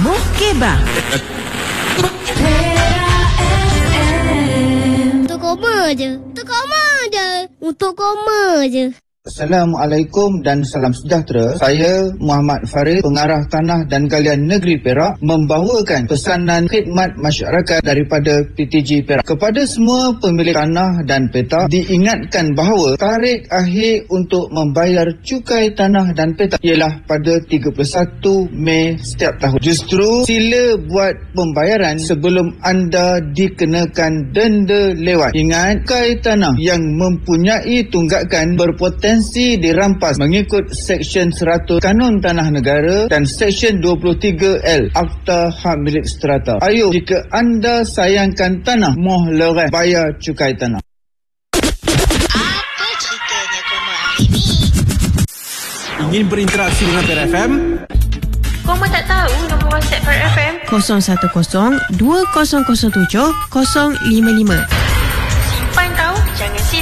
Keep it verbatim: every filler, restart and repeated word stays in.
Muhkebah. Untuk koma je. Untuk koma je. Untuk koma je. Assalamualaikum dan salam sejahtera. Saya Muhammad Farid, pengarah Tanah dan Galian Negeri Perak, membawakan pesanan khidmat masyarakat daripada P T G Perak. Kepada semua pemilik tanah dan peta, diingatkan bahawa tarikh akhir untuk membayar cukai tanah dan peta ialah pada tiga puluh satu Mei setiap tahun. Justru sila buat pembayaran sebelum anda dikenakan denda lewat. Ingat, cukai tanah yang mempunyai tunggakan berpotensi dirampas mengikut Seksyen seratus Kanun Tanah Negara dan Seksyen dua puluh tiga L Akta Hak Milik Strata. Ayo, jika anda sayangkan tanah, moh lereh bayar cukai tanah. Apa ceritanya Koma hari ni? Ingin berinteraksi dengan P R F M? Koma tak tahu nombor WhatsApp P R F M? kosong satu kosong dua kosong kosong tujuh kosong lima lima.